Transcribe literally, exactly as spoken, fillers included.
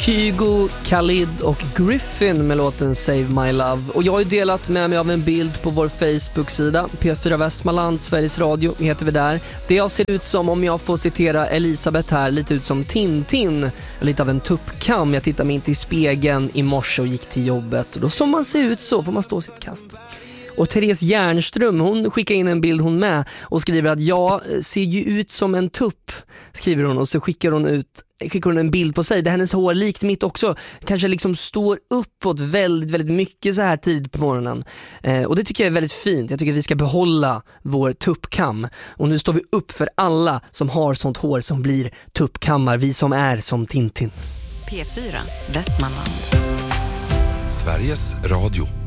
Kygo, Khalid och Griffin med låten Save My Love. Och jag har ju delat med mig av en bild på vår Facebook-sida P fyra Västmanland, Sveriges Radio heter vi där. Det jag ser ut som, om jag får citera Elisabeth här, lite ut som Tintin. Lite av en tuppkam. Jag tittade mig inte i spegeln i morse och gick till jobbet. Och då som man ser ut så får man stå sitt kast. Och Therese Järnström, hon skickar in en bild hon med och skriver att jag ser ju ut som en tupp, skriver hon, och så skickar hon ut skickar hon en bild på sig där hennes hår likt mitt också kanske liksom står uppåt väldigt, väldigt mycket så här tid på morgonen. Eh, och det tycker jag är väldigt fint. Jag tycker att vi ska behålla vår tuppkam. Och nu står vi upp för alla som har sånt hår som blir tuppkammar, vi som är som Tintin. P fyra Västmanland. Sveriges Radio.